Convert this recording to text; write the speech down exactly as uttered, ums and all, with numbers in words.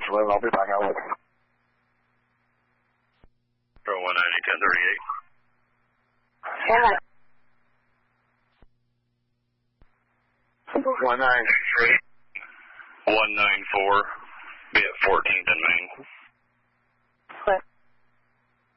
Branch eleven, I'll be back out with you. one ninety, ten thirty-eight. Yeah. one nine three. one nine four, be at fourteenth and Main.